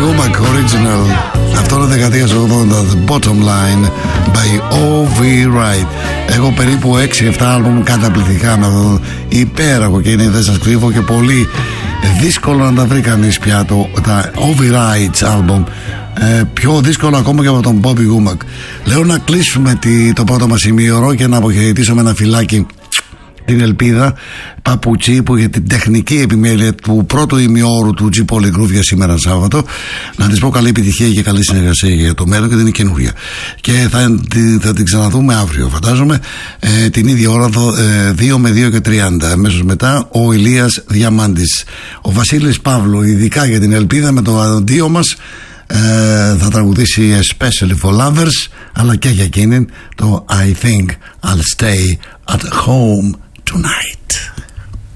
Womack Original. Αυτό είναι δεκαετία 80. The Bottom Line by O.V. Wright. Έχω περίπου 6-7 άλμπουμ καταπληκτικά με αυτό. Υπέροχο και είναι, δεν σας κρύβω, και πολύ δύσκολο να τα βρει κανείς πια τα O.V. Wright's άλμπουμ. Πιο δύσκολο ακόμα και από τον Bobby Womack. Λέω να κλείσουμε το πρώτο μας ημίωρο και να αποχαιρετήσουμε ένα φυλάκι την Ελπίδα Παπουτσί, που για την τεχνική επιμέλεια του πρώτου ημιώρου του G Polygroove για σήμερα Σάββατο. Να της πω καλή επιτυχία και καλή συνεργασία για το μέλλον, και δεν είναι καινούργια. Και θα την ξαναδούμε αύριο, φαντάζομαι, την ίδια ώρα, 2 με 2 και 30. Αμέσως μετά ο Ηλίας Διαμάντης. Ο Βασίλης Παύλου, ειδικά για την Ελπίδα, με το αντίο μας, θα τραγουδήσει Especially for Lovers, αλλά και για εκείνη το I Think I'll Stay at Home Tonight.